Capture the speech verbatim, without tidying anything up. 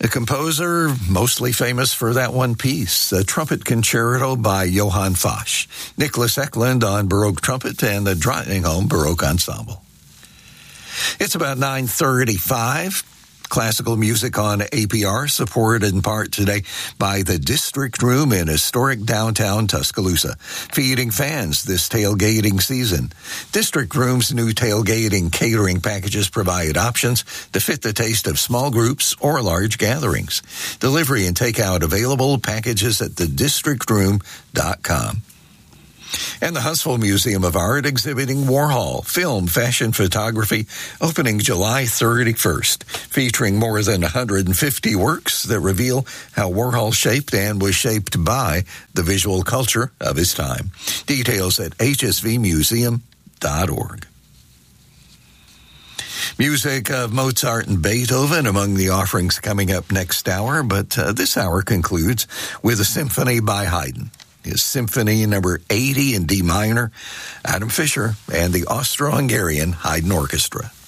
A composer mostly famous for that one piece, a trumpet concerto by Johann Foch, Nicholas Eklund on Baroque trumpet, and the Drottningholm Baroque Ensemble. It's about nine thirty-five. Classical music on A P R, supported in part today by the District Room in historic downtown Tuscaloosa, feeding fans this tailgating season. District Room's new tailgating catering packages provide options to fit the taste of small groups or large gatherings. Delivery and takeout available, packages at the district room dot com. And the Huntsville Museum of Art exhibiting Warhol, film, fashion, photography, opening July thirty-first, featuring more than one hundred fifty works that reveal how Warhol shaped and was shaped by the visual culture of his time. Details at h s v museum dot org. Music of Mozart and Beethoven among the offerings coming up next hour, but uh, this hour concludes with a symphony by Haydn. His Symphony number eighty in D minor, Adam Fisher, and the Austro-Hungarian Haydn Orchestra.